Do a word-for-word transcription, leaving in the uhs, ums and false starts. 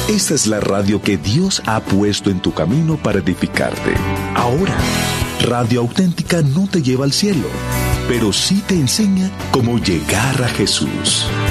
Esta es la radio que Dios ha puesto en tu camino para edificarte. Ahora, Radio Auténtica no te lleva al cielo, pero sí te enseña cómo llegar a Jesús.